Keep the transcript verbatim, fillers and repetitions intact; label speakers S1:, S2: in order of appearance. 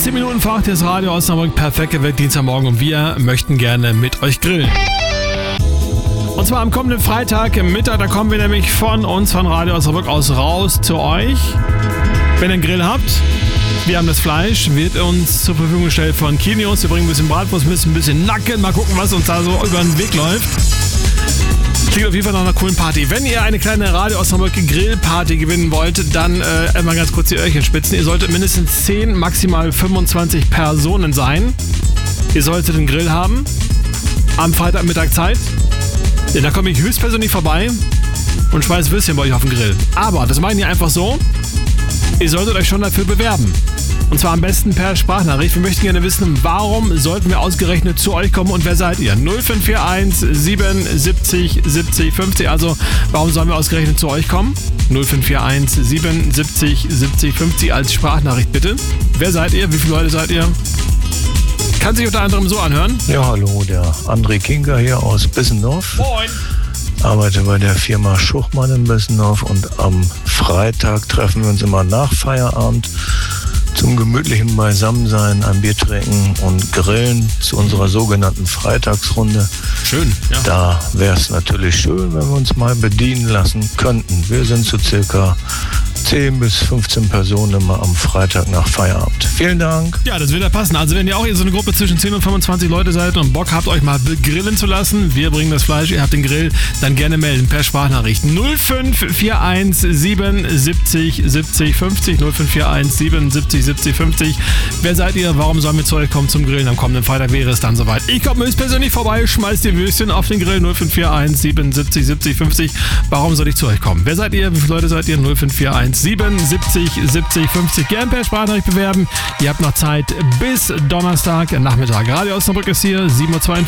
S1: zehn Minuten vor acht, das Radio Osnabrück, perfekt geweckt, Dienstagmorgen, und wir möchten gerne mit euch grillen. Und zwar am kommenden Freitag im Mittag, da kommen wir nämlich von uns, von Radio Osnabrück aus raus zu euch. Wenn ihr einen Grill habt, wir haben das Fleisch, wird uns zur Verfügung gestellt von Kinios. Wir bringen ein bisschen Bratwurst, ein bisschen Nacken, mal gucken, was uns da so über den Weg läuft. Klingt auf jeden Fall nach einer coolen Party. Wenn ihr eine kleine Radio Osnabrück Grillparty gewinnen wollt, dann äh, mal ganz kurz die Öhrchen spitzen. Ihr solltet mindestens zehn, maximal fünfundzwanzig Personen sein. Ihr solltet einen Grill haben. Am Freitagmittag Zeit. Ja, da komme ich höchstpersönlich vorbei und schmeiß Würstchen bei euch auf den Grill. Aber das meine ich einfach so. Ihr solltet euch schon dafür bewerben. Und zwar am besten per Sprachnachricht. Wir möchten gerne wissen, warum sollten wir ausgerechnet zu euch kommen und wer seid ihr? null fünf vier eins sieben siebzig siebzig fünfzig. Also, warum sollen wir ausgerechnet zu euch kommen? null fünf vier eins sieben siebzig siebzig fünfzig als Sprachnachricht bitte. Wer seid ihr? Wie viele Leute seid ihr? Kann sich unter anderem so anhören.
S2: Ja, hallo, der André Kinker hier aus Bissendorf.
S1: Moin.
S2: Arbeite bei der Firma Schuchmann in Bissendorf und am Freitag treffen wir uns immer nach Feierabend zum gemütlichen Beisammensein, ein Bier trinken und grillen zu unserer sogenannten Freitagsrunde.
S1: Schön, ja.
S2: Da wäre es natürlich schön, wenn wir uns mal bedienen lassen könnten. Wir sind so circa zehn bis fünfzehn Personen immer am Freitag nach Feierabend. Vielen Dank.
S1: Ja, das wird ja passen. Also wenn ihr auch so eine Gruppe zwischen zehn und fünfundzwanzig Leute seid und Bock habt, euch mal grillen zu lassen, wir bringen das Fleisch, ihr habt den Grill, dann gerne melden per Sprachnachricht. null fünf vier eins sieben siebzig siebzig fünfzig, null fünf vier eins sieben siebzig siebzig fünfzig. Wer seid ihr? Warum sollen wir zu euch kommen zum Grillen? Am kommenden Freitag wäre es dann soweit. Ich komme höchstpersönlich vorbei, schmeißt die Würstchen auf den Grill. null fünf vier eins sieben siebzig siebzig fünfzig. Warum soll ich zu euch kommen? Wer seid ihr? Wie viele Leute seid ihr? null fünf vier eins sieben siebzig siebzig fünfzig. Gern per Sprachnachricht bewerben. Ihr habt noch Zeit bis Donnerstag Nachmittag. Radio Osnabrück ist hier, sieben Uhr zweiundvierzig.